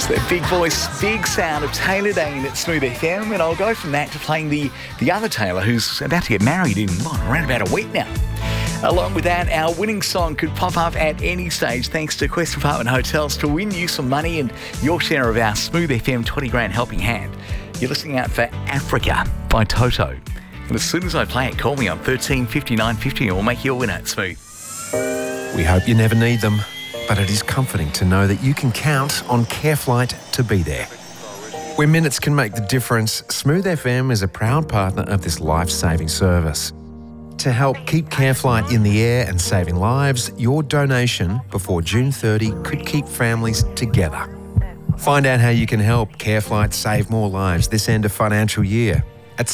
It's that big voice, big sound of Taylor Dayne at Smooth FM, and I'll go from that to playing the other Taylor, who's about to get married in around about a week now. Along with that, our winning song could pop up at any stage thanks to Quest Apartment Hotels to win you some money and your share of our Smooth FM 20 grand helping hand. You're listening out for Africa by Toto. And as soon as I play it, call me on 13 59 50 and we'll make you a winner at Smooth. We hope you never need them, but it is comforting to know that you can count on CareFlight to be there. Where minutes can make the difference, Smooth FM is a proud partner of this life-saving service. To help keep CareFlight in the air and saving lives, your donation before June 30 could keep families together. Find out how you can help CareFlight save more lives this end of financial year at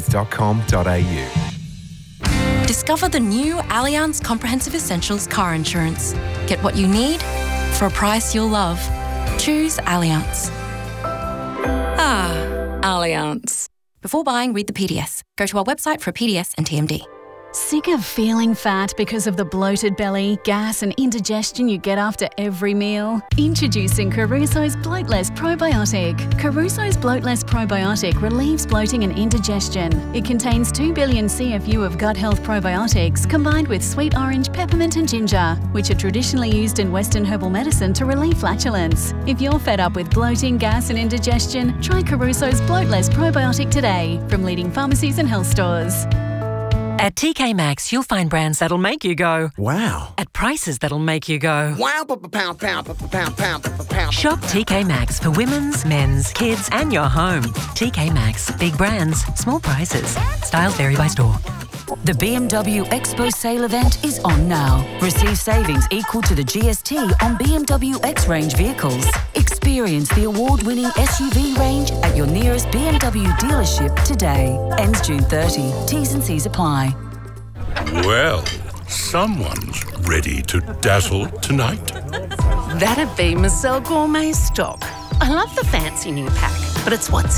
smooth.com.au. Discover the new Allianz Comprehensive Essentials car insurance. Get what you need for a price you'll love. Choose Allianz. Allianz. Before buying, read the PDS. Go to our website for a PDS and TMD. Sick of feeling fat because of the bloated belly, gas and indigestion you get after every meal? Introducing Caruso's Bloatless Probiotic. Caruso's Bloatless Probiotic relieves bloating and indigestion. It contains 2 billion CFU of gut health probiotics combined with sweet orange, peppermint and ginger, which are traditionally used in Western herbal medicine to relieve flatulence. If you're fed up with bloating, gas and indigestion, try Caruso's Bloatless Probiotic today from leading pharmacies and health stores. At TK Maxx, you'll find brands that'll make you go, Wow. at prices that'll make you go. Wow, pound. Shop TK Maxx for women's, men's, kids, and your home. TK Maxx. Big brands, small prices. Styles vary by store. The BMW Expo sale event is on now. Receive savings equal to the GST on BMW X-Range vehicles. Experience the award-winning SUV range at your nearest BMW dealership today. Ends June 30. T's and C's apply. Well, someone's ready to dazzle tonight. That'd be Marcel Gourmet stock. I love the fancy new pack, but it's what's